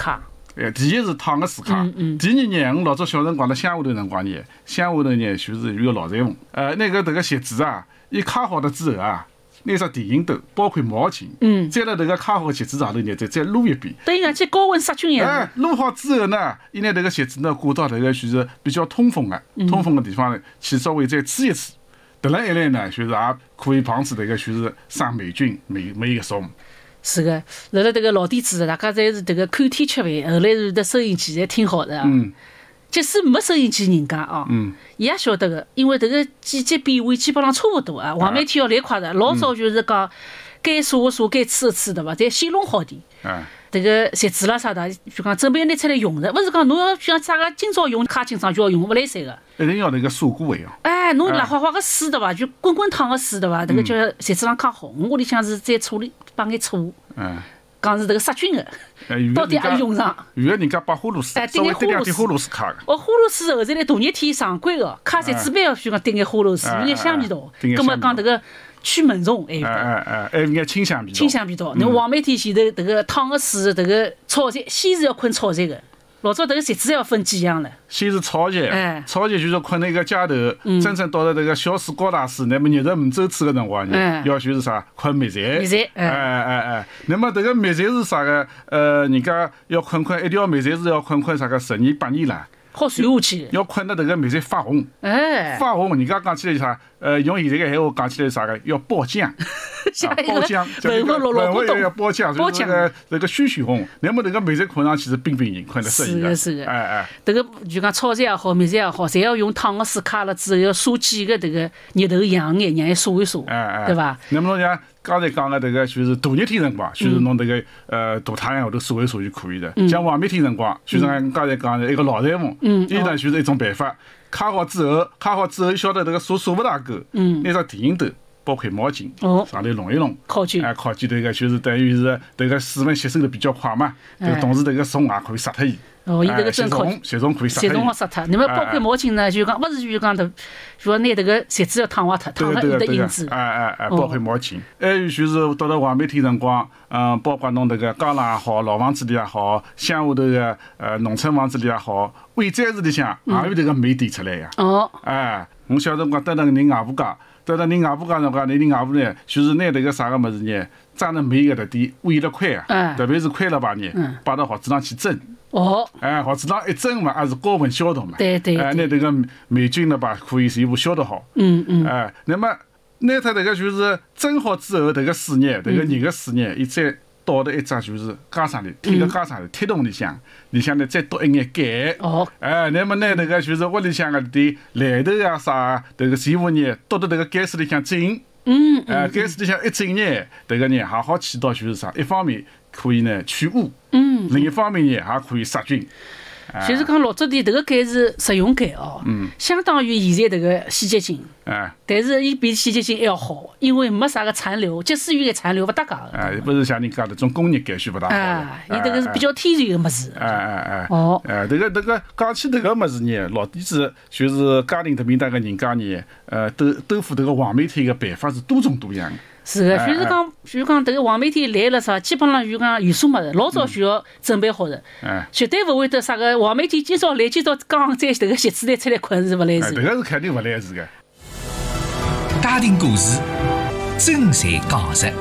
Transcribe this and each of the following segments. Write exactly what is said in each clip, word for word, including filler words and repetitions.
卡。 哎，第一是烫个水卡， 嗯嗯第二呢，我老早小辰光辣乡下头辰光呢，乡下头呢就是有个老裁缝，呃，那个迭个鞋子啊，伊卡好了之后啊，拿只电熨斗，包括毛巾， 嗯， 再辣迭个卡好鞋子上头呢，再再撸一遍。 等于讲去高温杀菌一样。 哎，撸好之后呢，伊拿迭个鞋子呢挂到迭个就是比较通风的、通风的地方呢，去稍微再吹一吹。得了一来呢，就是也可以防止迭个就是生霉菌、霉霉个虫。 是个，辣辣迭个老底子，大家侪是迭个看天吃饭，后来是得收音机侪听好的啊。 嗯， 即使没收音机人家哦， 嗯， 伊也晓得个，因为迭个季节变化基本上差勿多啊。黄梅天要来快的，老早就是讲该杀个杀，该吹个吹，对伐？侪先弄好点。 哎， 迭个鞋子啦啥的，就讲准备拿出来用的，勿是讲侬要像啥个今朝用，卡今朝就要用，勿来三个。 一定要那个砂锅味哦。 哎，侬辣花花个水对伐？就滚滚烫个水对伐？迭个叫鞋子上卡好，我屋里向是再处理放眼醋， 嗯， 讲是迭个杀菌个， 哎，有到底也的人家用上。 有的人家把花露水哎， 稍微滴两滴花滴眼花露露水卡个。 哦，花露水后头来大热天常规个，卡鞋子板就讲滴眼花露水，有眼香味道。 滴眼葛末香味道讲迭个驱蚊虫还有哎个哎哎，还有眼清香味道。 清香味道。侬黄梅天前头迭个烫个水，迭个炒菜先是要困炒菜个，老早迭个鞋子要分几样唻。 先是炒菜哎， 炒菜就是困那个街头，真正到了这个小水高大水，那么日头五周次个辰光哎呢，要就是啥困蜜柴， 蜜柴哎哎哎哎，那么这个蜜柴是啥个？呃，人家要困困一条蜜柴是要困困啥个十年八年啦， 好传下去。 要困到这个蜜柴发红， 哎， 发红，人家讲起来啥？呃，用现在个闲话讲起来啥个？要爆浆。啊， 像一个包浆， 文文老老古文文要董。 包浆， 包浆就是这个这个鲜血红。那么这个蜜柴看上去是冰冰硬，困得适宜是的，是的。 哎哎， 迭个就讲炒菜也好，蜜菜也好，侪要用烫个水卡了之后，要杀几个迭个热头养眼，让伊杀一杀， 哎哎， 对伐？ 那么侬像刚才讲个这个，就是大热天辰光，就是侬这个呃大太阳下头晒一晒就可以的。像黄梅天辰光，就是俺刚才讲的一个老裁缝， 嗯伊呢就是一种办法。卡好之后，卡好之后，晓得这个水晒勿大够，拿只电熨斗。包括毛巾， 哦上头弄一弄， 烤卷哎，烤卷这个就是等于是这个水分吸收的比较快嘛，这个同时这个虫也可以杀脱伊。 哦，伊迭个血真烤虫，血虫可以杀血脱伊。 虫好杀脱。那么包括毛巾呢，就讲勿是就讲的，就要拿迭个鞋子要烫坏脱，烫了有对个对个的印子。 哎哎哎，包括毛巾，还有就是到了黄梅天辰光，嗯，包括侬迭个江浪也好，老房子里也好，乡下头个呃农村房子里也好，位宅子里向也有迭个煤点出来呀。 哦， 哎，我小辰光蹲辣人外婆家，蹲辣人外婆家辰光，那人外婆呢，就是拿迭个啥个物事呢，装在煤搿搭点煨了块啊， 哎特别是块了吧呢，摆到号子上去蒸。 哦， 哎，号子上一蒸嘛，也是高温消毒嘛。 对对哎，拿对迭个霉菌了吧，可以全部消毒好。 嗯嗯， 哎，那么拿脱迭个就是蒸好之后，迭个水热，迭个热个水热，伊再倒到一只就是架上里，铁个架上里，铁桶里向，里向呢再倒一眼钙。 哦， 哎，那么拿迭个就是屋里向个点烂头呀啥，迭个全部呢倒到迭个盖水里向浸。 嗯哎，盖水里向一浸呢，迭个呢也好起到就是啥，一方面可以呢去污， 嗯， 另一方面呢也可以杀菌。 就是讲老早点迭个钙是食用钙哦，相当于现在迭个洗洁精。 哎但是伊比洗洁精还要好，因为没啥个残留，即使有眼残留勿搭界个。 哎，不是像人家那种工业钙水不大好的。 哎，伊迭个是比较天然个物事。 哎哎哎， 哦哎，这个这个讲起这个物事呢，老底子就是家庭特别大个人家呢，呃，都都付这个黄梅天个办法是多种多样的。 是个， 哎就是讲，就是讲，迭个黄梅天来了啥，基本上就讲有数物事，老早就要准备好的， 哎， 绝对勿会得啥个黄梅天今朝来，今朝刚再迭个鞋子拿出来困是勿来哎， 事这。个是肯定勿来事个。 家庭故事，真侪讲述。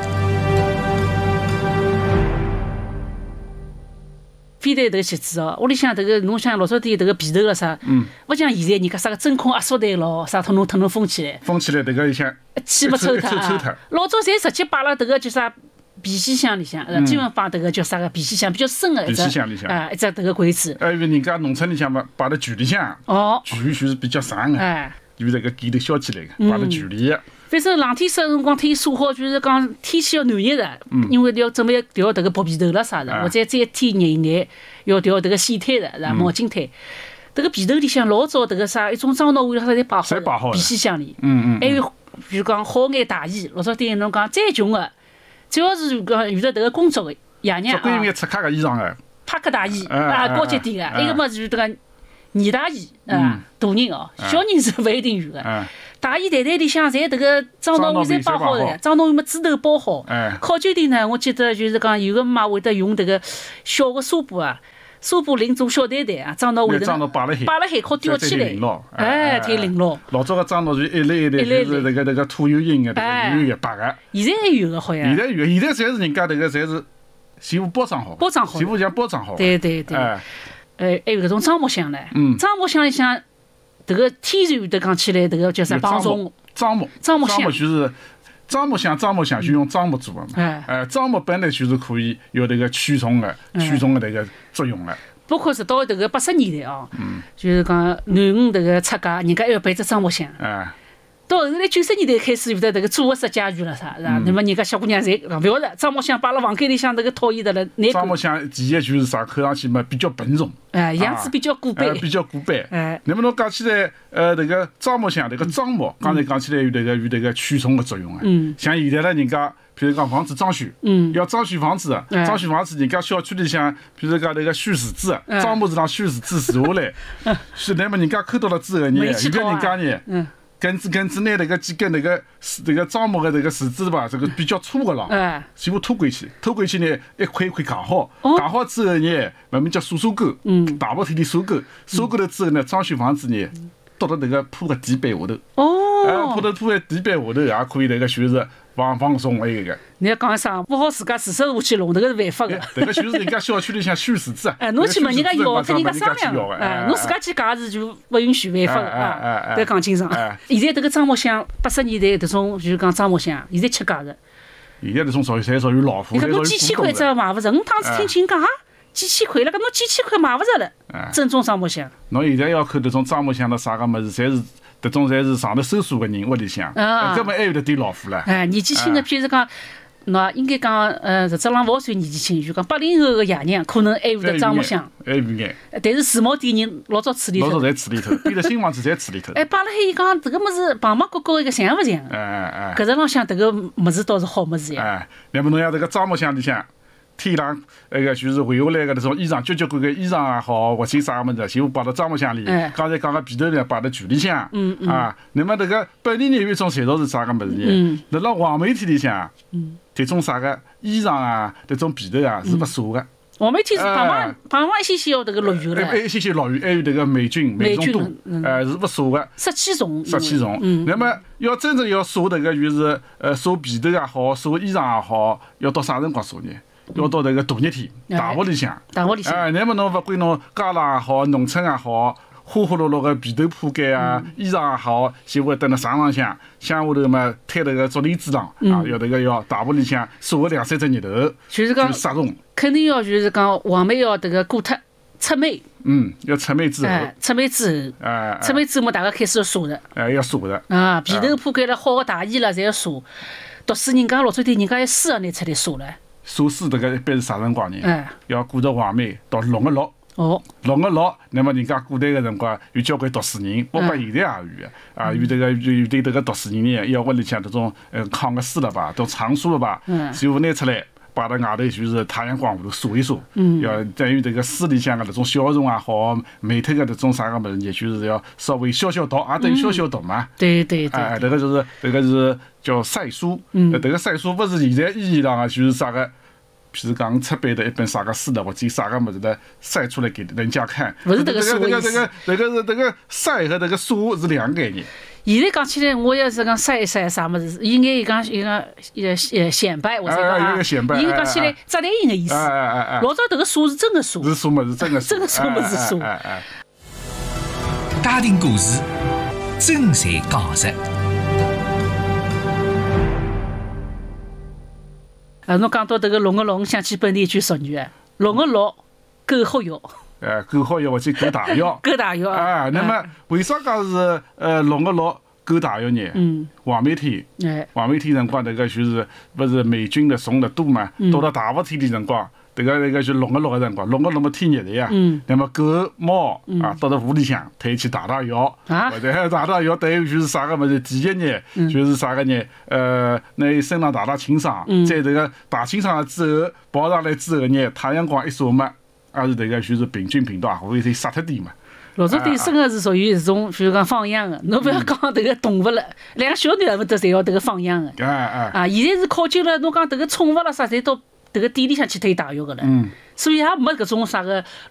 非得迭个鞋子哦，屋里向迭个侬像老早点迭个被头了啥，嗯，勿像现在人家啥个真空压缩袋咯，啥脱侬脱侬封起来， 封起来，这个里向气勿抽脱抽抽脱啊。老早侪直接摆辣迭个叫啥皮线箱里向，专门放迭个叫啥个皮线箱，比较深个一只皮线箱里向啊，一只迭个柜子。 还有人家农村里向嘛，摆到渠里向， 哦， 渠就是比较长个， 哎。 有这个盖头削起来个，摆到渠里个。 反正冷天晒辰光，天晒好，就是讲天气要暖热的，因为要准备调迭个薄被头了啥的，或者再天热一眼，要调迭个线毯的，是吧？毛巾毯。迭个被头里向老早迭个啥一种樟脑碗，啥侪摆好侪摆好了皮线箱里。 嗯嗯。 还有，比如讲好眼大衣，老早点侬讲再穷个，只要是讲遇到迭个工作个爷娘总归有啊， 眼出卡个衣裳个。 帕克大衣哎啊， 哎高级点个， 哎一个么就是迭个呢大衣啊，大人哦，小人是勿一定有个。 嗯。 大衣袋袋里向侪迭个装糯米侪包好的，装糯米嘛猪头包好。 哎， 烤酒店呢，我记得就是讲有个妈会得用迭个小个纱布啊。纱布拎做小袋袋啊，装到位头， 装到摆了海， 摆了海靠吊起来，哎，太灵了。 老早个装到就一粒一粒，就是那个那个土油印的，有一白个。 现在还有个好像。 现在有，现在侪是人家那个侪是媳妇包装好， 包装好， 媳妇讲包装好。 对对对。哎，呃，还有搿种樟木箱唻， 嗯， 樟木箱里向迭个天然的讲起来，迭个叫啥？帮中樟木， 樟木箱就是。樟木箱，樟木箱就用樟木做的嘛。哎，哎，樟木本来就是可以有那个驱虫的、驱虫的那个作用的。 包括是到迭个八十年代哦，就是讲囡恩迭个出嫁，人家还要备只樟木箱。 哎。 到后来九十年代开始有的迭个组合式家具了，啥是吧？那么人家小姑娘侪勿要了，樟木箱摆辣房间里向，迭个讨厌得了。 樟木箱第一就是啥，看上去嘛比较笨重。 哎，样子比较古板。 比较古板。 哎。 那么侬讲起来，呃，迭个樟木箱，迭个樟木，刚才讲起来有迭个有迭个驱虫的作用啊。 嗯。 像现在呢，人家譬如讲房子装修， 嗯， 要装修房子，装修房子，人家小区里向，譬如讲迭个宣纸纸，樟木是让宣纸纸折下来，是那么人家看到了之后呢，有的人家呢， 嗯。 根子根子拿那个几根那个那个樟木的那个树枝吧，这个比较粗的了，全部拖过去，拖过去呢，一块一块夹好，夹好之后呢，慢慢叫刷刷钩，大步天天刷钩，刷钩了之后呢，装修房子呢，到了那个铺个地板下头，哦，铺到铺在地板下头也可以那个就是放放松的一个。 你要讲啥？不好自家自首下去弄，这个是犯法的。 这个就是人家小区里向宣纸纸啊。 哎，侬去问人家要，跟人家商量。哎，侬自家去夹是就不允许违法的啊！得讲清爽。现在这个樟木箱，八十年代这种就是讲樟木箱，现在吃价的。 现在这种属于侪属于老虎， 你看侬几千块只买勿着，我当时听亲讲啊，几千块了，搿侬几千块买勿着了。正宗樟木箱。 侬现在要看这种樟木箱的啥个物事，侪是。这种侪是上头收书的人屋里向，根本还有得点老虎了。 哎，年纪轻的，譬如讲，喏，应该讲，呃，实质上勿算年纪轻，就讲八零后的爷娘，可能还有得樟木箱， 还有眼。 但是时髦店人老早处理脱， 老早侪处理脱，变了新房子侪处理脱。 哎，摆辣海伊讲，这个物事旁旁角角一个像勿像？ 哎哎哎。 搿只浪向迭个物事倒是好物事呀。 哎，那么侬像这个樟木箱里向。天上那个就是回下来个那种衣裳，交交关关衣裳也好，或者啥么子，全部摆到樟木箱里。刚才讲个被头呢，摆到具里向。嗯嗯。啊，那么这个本地人有一种传统是啥个么子呢？嗯。辣辣黄梅天里向，嗯，这种啥个衣裳啊，这种被头啊是不锁的。 黄梅天是旁旁旁旁一些些要这个落雨了。 还一些些落雨，还有这个霉菌、霉虫多，呃，是不锁的。 湿气重。 湿气重。嗯。那么要真正要锁这个，就是呃锁被头也好，锁衣裳也好，要到啥辰光锁呢？要到那个大热天，大屋里向， 大屋里向， 哎，那么侬勿管侬家乐也好，农村也好，花花绿绿个被头铺盖啊，衣裳也好，就会等辣床浪向，向下头嘛推那个竹帘子上，啊，要那个要大屋里向晒个两三只日头， 就是讲杀虫， 肯定要就是讲黄梅要迭个过脱出梅， 嗯，要出梅之后， 出梅之后，哎，出梅之后嘛，大家开始要晒的， 哎，要晒的， 啊，被头铺盖了好个大衣了，侪要晒，读书人家老早对人家还书也拿出来晒了。 晒水这个一般是啥辰光呢？嗯、要过着黄梅到六月六。 哦。 六月六，那么人家古代个辰光有交关读书人，包括现在也有个，啊，有这个有对这个读书人呢，要屋里向这种呃扛个书了吧，都藏书了吧，全部拿出来。摆到外头就是太阳光下头晒一晒，嗯、要等于这个水里向个那种小虫也好，霉脱个那种啥个物事，也就是要稍微消消毒，也等于消消毒嘛。 对对对。 哎，这个就是这个是叫晒书。嗯。这个晒书不是现在意义上啊，就是啥个，譬如讲出版的一本啥个书的，或者啥个物事的晒出来给人家看。 不是这个这个这个这个是这个晒和这个晒是两个概念。 现在讲起来，我要是讲晒一晒啥么子，应该伊讲一个呃呃显摆，或者讲啊，伊讲起来扎带印的意思。老早迭个书是真的书， 是书么是真的书， 真的书么是书。 家庭故事，真侪讲实。 啊，侬讲到迭个龙个龙，想起本地一句俗语啊，龙个龙，狗好药。 哎，狗好药或者狗大药， 狗大药啊！那么为啥讲是呃龙个龙狗大药呢？嗯，黄梅天，哎，黄梅天辰光，那个就是不是霉菌的虫的多嘛？到了大雾天的辰光，这个那个就龙个龙个辰光，龙个龙么天热的呀。嗯。那么狗猫啊，到了屋里向推去打打药，或者打打药，等于就是啥个么子？第一呢，就是啥个呢？呃，那身上打打清爽，在这个打清爽了之后，跑上来之后呢，太阳光一晒嘛。也是迭个就是病菌病毒也会得杀脱点嘛， 老早对生个是属于这种，比如讲放养个，侬不要讲迭个动物了，两个小囡儿勿得侪要迭个放养个。 哎哎， 啊，现在是考究了，侬讲迭个宠物了啥，侪到迭个店里向去推大浴个了。 嗯， 所以也没搿种啥个